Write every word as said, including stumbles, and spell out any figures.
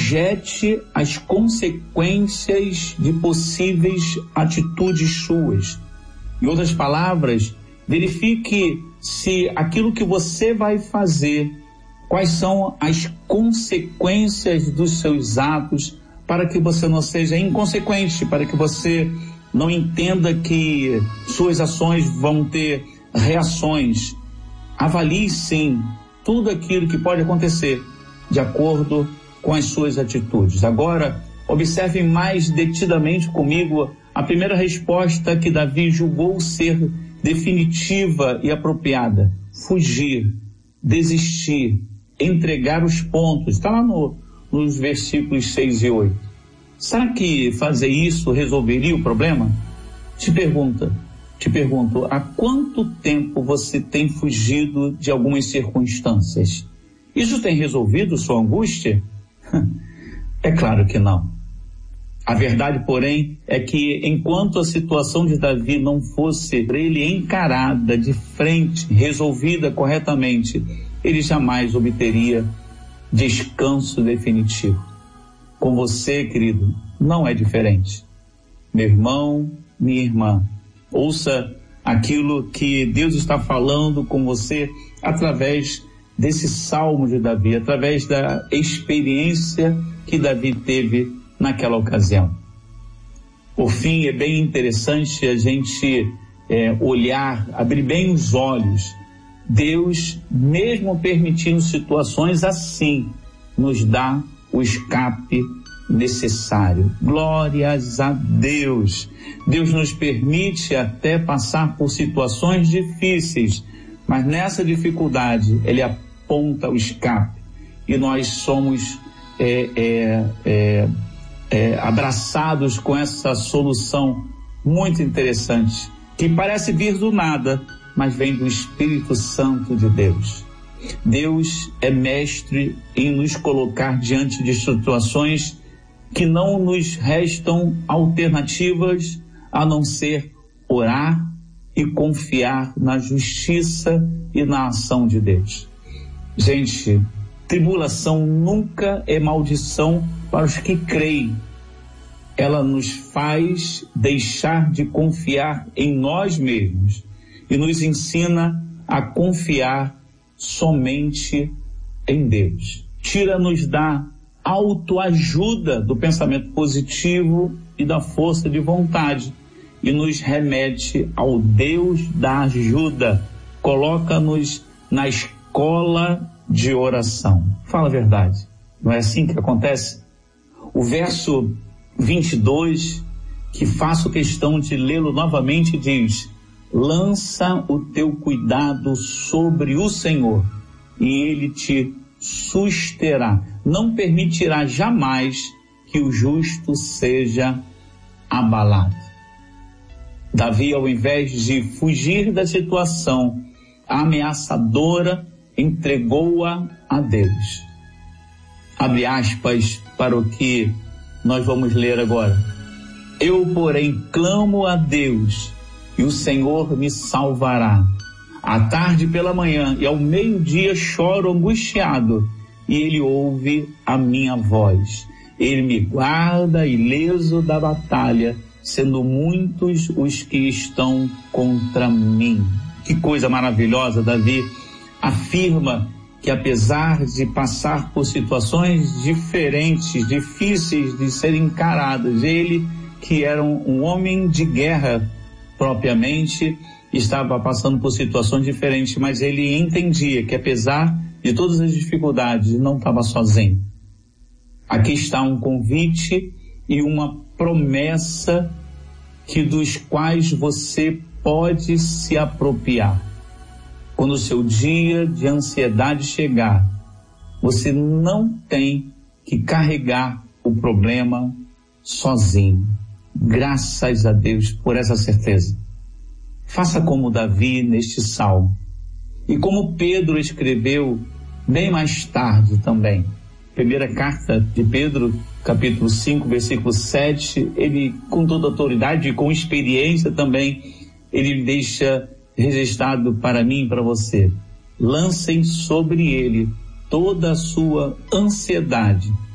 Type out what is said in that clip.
projete as consequências de possíveis atitudes suas. Em outras palavras, verifique se aquilo que você vai fazer, quais são as consequências dos seus atos, para que você não seja inconsequente, para que você não entenda que suas ações vão ter reações. Avalie sim tudo aquilo que pode acontecer de acordo com as suas atitudes. Agora, observe mais detidamente comigo a primeira resposta que Davi julgou ser definitiva e apropriada: fugir, desistir, entregar os pontos. Está lá no, nos versículos seis e oito. Será que fazer isso resolveria o problema? Te pergunta, te pergunto, há quanto tempo você tem fugido de algumas circunstâncias? Isso tem resolvido sua angústia? É claro que não. A verdade, porém, é que enquanto a situação de Davi não fosse por ele encarada de frente, resolvida corretamente, ele jamais obteria descanso definitivo. Com você, querido, não é diferente. Meu irmão, minha irmã, ouça aquilo que Deus está falando com você através desse salmo de Davi, através da experiência que Davi teve naquela ocasião. Por fim, é bem interessante a gente é, olhar, abrir bem os olhos. Deus, mesmo permitindo situações assim, nos dá o escape necessário. Glórias a Deus. Deus nos permite até passar por situações difíceis, mas nessa dificuldade Ele aponta o escape e nós somos é, é, é, é, abraçados com essa solução muito interessante, que parece vir do nada, mas vem do Espírito Santo de Deus. Deus é mestre em nos colocar diante de situações que não nos restam alternativas a não ser orar e confiar na justiça e na ação de Deus. Gente, tribulação nunca é maldição para os que creem. Ela nos faz deixar de confiar em nós mesmos e nos ensina a confiar somente em Deus. Tira-nos da autoajuda do pensamento positivo e da força de vontade e nos remete ao Deus da ajuda. Coloca-nos na escola de oração. Fala a verdade, não é assim que acontece? O verso vinte e dois, que faço questão de lê-lo novamente, diz: lança o teu cuidado sobre o Senhor e Ele te susterá. Não permitirá jamais que o justo seja abalado. Davi, ao invés de fugir da situação ameaçadora, entregou-a a Deus. Abre aspas para o que nós vamos ler agora. Eu, porém, clamo a Deus e o Senhor me salvará. À tarde pela manhã e ao meio-dia choro angustiado, e Ele ouve a minha voz. Ele me guarda ileso da batalha, sendo muitos os que estão contra mim. Que coisa maravilhosa! Davi afirma que, apesar de passar por situações diferentes, difíceis de serem encaradas, ele, que era um, um homem de guerra propriamente, estava passando por situações diferentes, mas ele entendia que, apesar de todas as dificuldades, não estava sozinho. Aqui está um convite e uma promessa que dos quais você pode se apropriar. Quando o seu dia de ansiedade chegar, você não tem que carregar o problema sozinho. Graças a Deus por essa certeza. Faça como Davi neste salmo. E como Pedro escreveu bem mais tarde também. Primeira carta de Pedro, capítulo cinco, versículo sete, ele, com toda autoridade e com experiência também, ele deixa registrado para mim e para você: lancem sobre ele toda a sua ansiedade,